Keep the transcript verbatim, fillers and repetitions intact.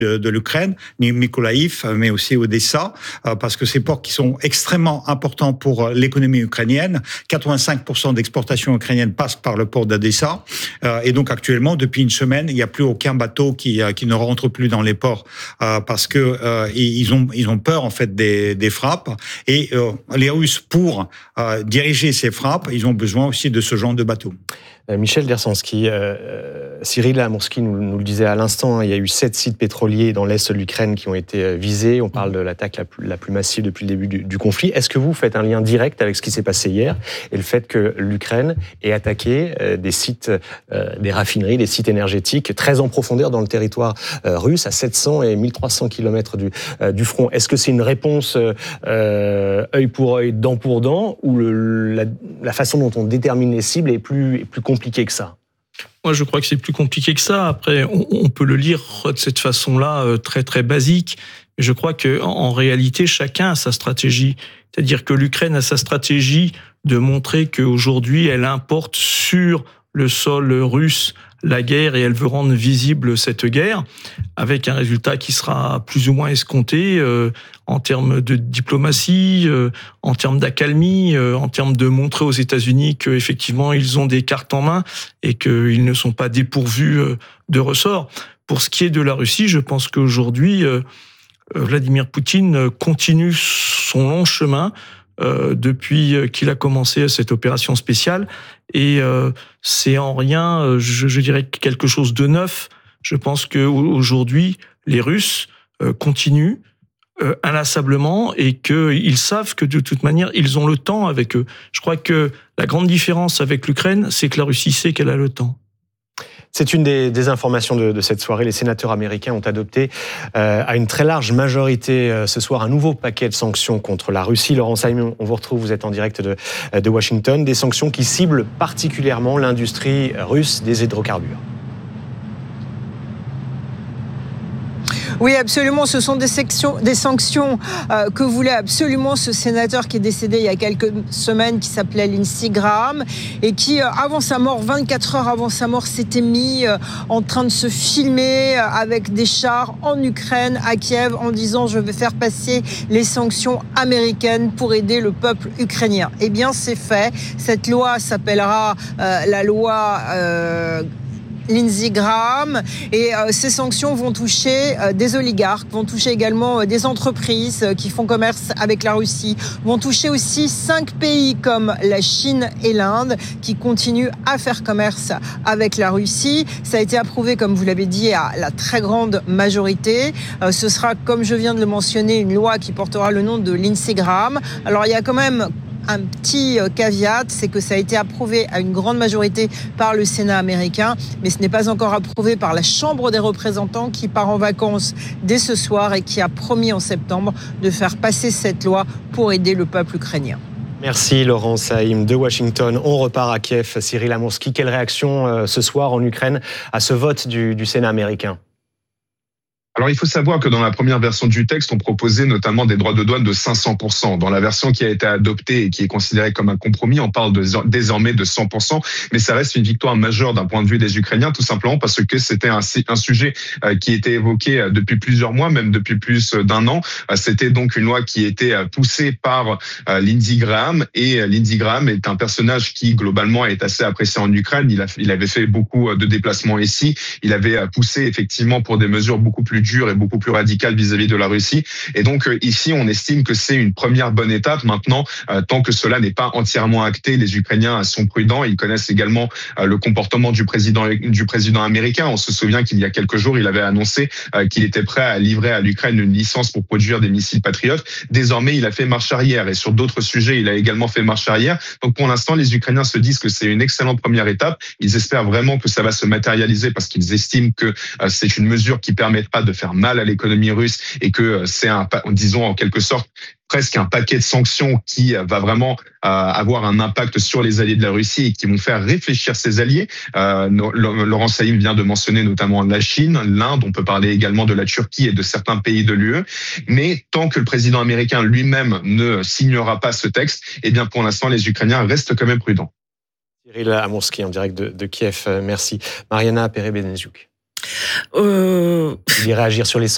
de, de l'Ukraine, Mykolaïv, mais aussi Odessa, euh, parce que ces ports qui sont extrêmement importants pour l'économie ukrainienne. quatre-vingt-cinq pour cent d'exportation ukrainienne passe par le port d'Odessa. Euh, et donc actuellement, depuis une semaine, il n'y a plus aucun bateau qui, euh, qui ne rentre plus dans les ports euh, parce que euh, ils ont ils ont peur en fait des, des frappes. Et euh, les Russes, pour euh, diriger ces frappes, ils ont besoin aussi de ce genre de bateaux. Michel Dersanski, euh, Cyril Amourski nous, nous le disait à l'instant, hein, il y a eu sept sites pétroliers dans l'est de l'Ukraine qui ont été visés. On parle de l'attaque la plus, la plus massive depuis le début du, du conflit. Est-ce que vous faites un lien direct avec ce qui s'est passé hier et le fait que l'Ukraine ait attaqué euh, des sites, euh, des raffineries, des sites énergétiques très en profondeur dans le territoire euh, russe, à sept cents et mille trois cents kilomètres du, euh, du front? Est-ce que c'est une réponse euh, œil pour œil, dent pour dent, ou le, la, la façon dont on détermine les cibles est plus, est plus compliquée compliqué que ça? Moi, je crois que c'est plus compliqué que ça. Après, on, on peut le lire de cette façon-là, euh, très très basique. Je crois que en, en réalité, chacun a sa stratégie. C'est-à-dire que l'Ukraine a sa stratégie de montrer qu'aujourd'hui, elle importe sur le sol russe la guerre et elle veut rendre visible cette guerre, avec un résultat qui sera plus ou moins escompté euh, en termes de diplomatie, euh, en termes d'accalmie, euh, en termes de montrer aux États-Unis qu'effectivement ils ont des cartes en main et qu'ils ne sont pas dépourvus euh, de ressorts. Pour ce qui est de la Russie, je pense qu'aujourd'hui, euh, Vladimir Poutine continue son long chemin Euh, depuis qu'il a commencé cette opération spéciale. Et euh, c'est en rien, euh, je, je dirais, quelque chose de neuf. Je pense qu'aujourd'hui, les Russes euh, continuent euh, inlassablement et qu'ils savent que de toute manière, ils ont le temps avec eux. Je crois que la grande différence avec l'Ukraine, c'est que la Russie sait qu'elle a le temps. C'est une des, des informations de, de cette soirée. Les sénateurs américains ont adopté euh, à une très large majorité euh, ce soir un nouveau paquet de sanctions contre la Russie. Laurent Saïm, on vous retrouve, vous êtes en direct de, de Washington. Des sanctions qui ciblent particulièrement l'industrie russe des hydrocarbures. Oui, absolument. Ce sont des, sections, des sanctions euh, que voulait absolument ce sénateur qui est décédé il y a quelques semaines, qui s'appelait Lindsey Graham, et qui, euh, avant sa mort, vingt-quatre heures avant sa mort, s'était mis euh, en train de se filmer euh, avec des chars en Ukraine, à Kiev, en disant « je vais faire passer les sanctions américaines pour aider le peuple ukrainien ». Eh bien, c'est fait. Cette loi s'appellera euh, la loi... Euh, Lindsey Graham, et euh, ces sanctions vont toucher euh, des oligarques, vont toucher également euh, des entreprises euh, qui font commerce avec la Russie, vont toucher aussi cinq pays comme la Chine et l'Inde qui continuent à faire commerce avec la Russie. Ça a été approuvé, comme vous l'avez dit, à la très grande majorité. Euh, ce sera, comme je viens de le mentionner, une loi qui portera le nom de Lindsey Graham. Alors il y a quand même un petit caveat, c'est que ça a été approuvé à une grande majorité par le Sénat américain, mais ce n'est pas encore approuvé par la Chambre des représentants qui part en vacances dès ce soir et qui a promis en septembre de faire passer cette loi pour aider le peuple ukrainien. Merci Laurent Saïm de Washington. On repart à Kiev. Cyril Amourski, quelle réaction euh, ce soir en Ukraine à ce vote du, du Sénat américain ? Alors, il faut savoir que dans la première version du texte, on proposait notamment des droits de douane de cinq cents pour cent. Dans la version qui a été adoptée et qui est considérée comme un compromis, on parle de, désormais de cent pour cent, mais ça reste une victoire majeure d'un point de vue des Ukrainiens, tout simplement parce que c'était un, un sujet qui était évoqué depuis plusieurs mois, même depuis plus d'un an. C'était donc une loi qui était poussée par Lindsey Graham, et Lindsey Graham est un personnage qui, globalement, est assez apprécié en Ukraine. Il, a, il avait fait beaucoup de déplacements ici. Il avait poussé, effectivement, pour des mesures beaucoup plus dur et beaucoup plus radical vis-à-vis de la Russie. Et donc euh, ici, on estime que c'est une première bonne étape. Maintenant, euh, tant que cela n'est pas entièrement acté, les Ukrainiens sont prudents. Ils connaissent également euh, le comportement du président du président américain. On se souvient qu'il y a quelques jours, il avait annoncé euh, qu'il était prêt à livrer à l'Ukraine une licence pour produire des missiles Patriot. Désormais, il a fait marche arrière, et sur d'autres sujets, il a également fait marche arrière. Donc pour l'instant, les Ukrainiens se disent que c'est une excellente première étape. Ils espèrent vraiment que ça va se matérialiser parce qu'ils estiment que euh, c'est une mesure qui permettra de faire mal à l'économie russe et que c'est un, disons en quelque sorte, presque un paquet de sanctions qui va vraiment euh, avoir un impact sur les alliés de la Russie et qui vont faire réfléchir ses alliés. Euh, Laurent Saïm vient de mentionner notamment la Chine, l'Inde, on peut parler également de la Turquie et de certains pays de l'U E. Mais tant que le président américain lui-même ne signera pas ce texte, eh bien pour l'instant les Ukrainiens restent quand même prudents. Cyril Amourski en direct de, de Kiev, merci. Mariana Perez-Beneziouk. Euh... Vous voulez réagir sur les